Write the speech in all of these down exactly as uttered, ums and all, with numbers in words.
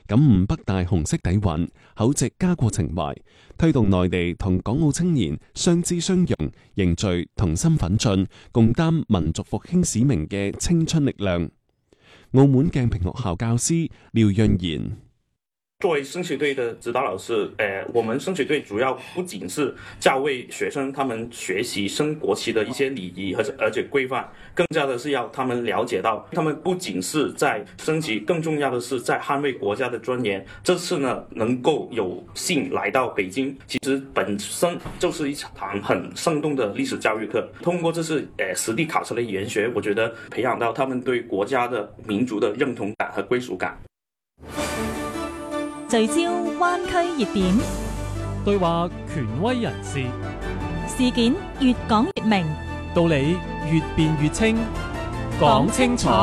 感悟北大紅色底蘊，厚植家國情懷，推動內地同港澳青年相知相融，凝聚同心奮進，共擔民族復興使命嘅青春力量。澳門鏡屏學校教師廖潤賢。 作為升學隊的指導老師，呃，我們升學隊主要不僅是教為學生他們學習升國旗的一些禮儀和而且規範，更加的是要他們了解到，他們不僅是在升旗，更重要的是在捍衛國家的尊嚴。這次呢，能夠有幸來到北京，其實本身就是一堂很生動的歷史教育課。通過這次呃實地考察的研學，我覺得培養到他們對國家的民族的認同感和歸屬感。 聚焦灣區熱點， 對話權威人士， 事件越講越明， 道理越辯越清，講清楚，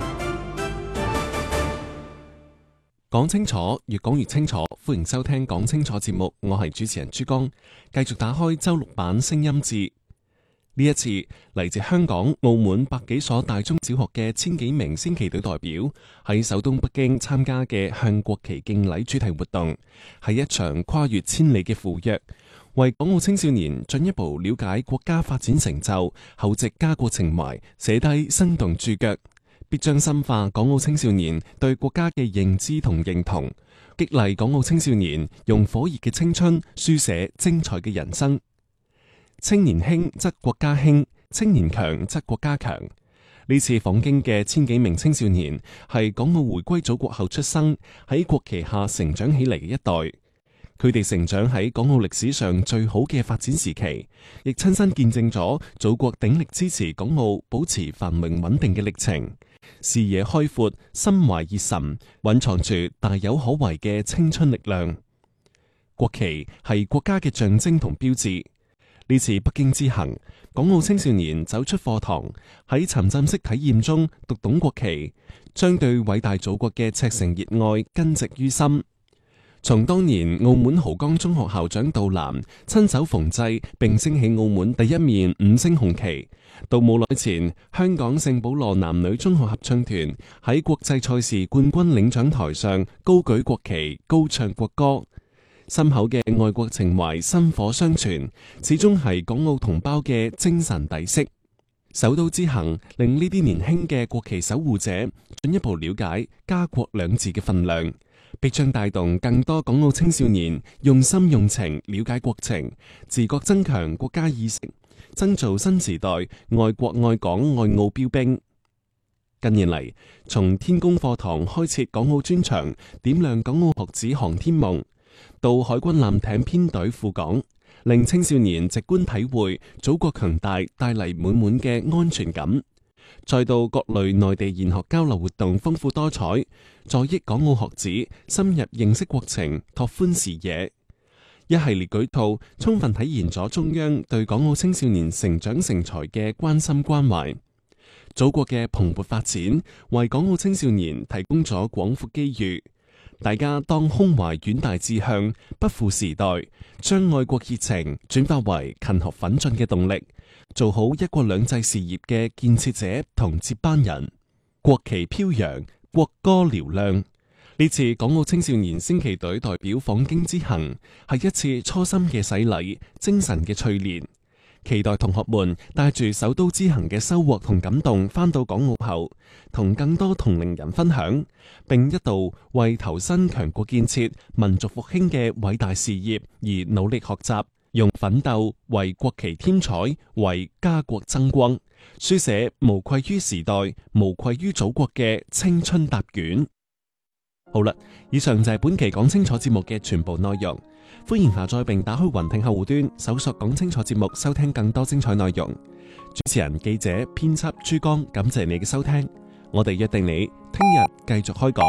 講清楚，越講越清楚。歡迎收聽講清楚節目，我係主持人珠江，繼續打開周六版聲音節。呢一次嚟自香港、澳門百幾所大中小學嘅千幾名升旗隊代表喺首都北京參加嘅向國旗敬禮主題活動，係一場跨越千里嘅赴約，為港澳青少年進一步了解國家發展成就、厚植家國情懷寫低生動注腳，必將深化港澳青少年對國家嘅認知同認同，激勵港澳青少年用火熱嘅青春書寫精彩嘅人生。青年興則國家興，青年強則國家強。呢次訪京嘅千幾名青少年係港澳回歸祖國後出生，喺國旗下成長起嚟嘅一代。佢哋成長喺港澳歷史上最好嘅發展時期，亦親身見證咗祖國鼎力支持港澳保持繁榮穩定嘅歷程。視野開闊，心懷熱忱，蘊藏住大有可為嘅青春力量。國旗係國家嘅象徵同標誌。呢次北京之行，港澳青少年走出課堂，喺沉浸式體驗中讀懂國旗，將對偉大祖國嘅赤誠熱愛根植於心。從當年澳門濠江中學校長杜南親手縫製並升起澳門第一面五星紅旗，到冇耐前香港聖保羅男女中學合唱團喺國際賽事冠軍領獎台上高舉國旗、高唱國歌。深厚嘅愛國情懷薪火相傳，始終係港澳同胞嘅精神底色。首都之行令呢啲年輕嘅國旗守護者進一步了解家國兩字嘅分量，必將帶動更多港澳青少年用心用情了解國情，自覺增強國家意識，增造新時代愛國愛港愛澳標兵。近年嚟，從天宮課堂開設港澳專場，點亮港澳學子航天夢，到海軍艦艇編隊赴港，令青少年直觀體會祖國強大帶嚟滿滿嘅安全感；再到各類內地研學交流活動豐富多彩，助益港澳學子深入認識國情，拓寬視野。一系列舉措充分體現咗中央對港澳青少年成長成才嘅關心關懷。祖國嘅蓬勃發展為港澳青少年提供咗廣闊機遇。大家當胸懷遠大志向，不負時代，將愛國熱情轉化為勤學奮進嘅動力，做好一國兩制事業嘅建設者同接班人。國旗飄揚，國歌嘹亮。呢次港澳青少年升旗隊代表訪京之行，係一次初心嘅洗禮，精神嘅淬煉。期待同學們帶住首都之行嘅收穫同感動返到港澳後，同更多同齡人分享，並一道為投身強國建設、民族復興嘅偉大事業而努力學習，用奮鬥為國旗添彩，為家國增光，書寫無愧於時代、無愧於祖國嘅青春答卷。好啦，以上就係本期講清楚節目嘅全部內容。歡迎下載並打開雲聽客戶端，搜索講清楚節目，收聽更多精彩內容。主持人、記者、編輯珠江，感謝你嘅收聽。我哋約定你聽日繼續開講。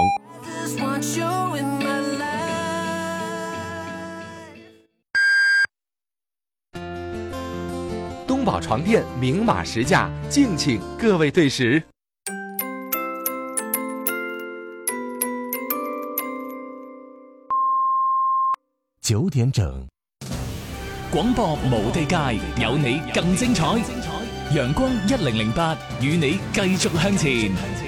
東寶床墊明碼實價，敬請各位對時。 九點整， 廣播無地界，有你更精彩。陽光一零零八，與你繼續向前。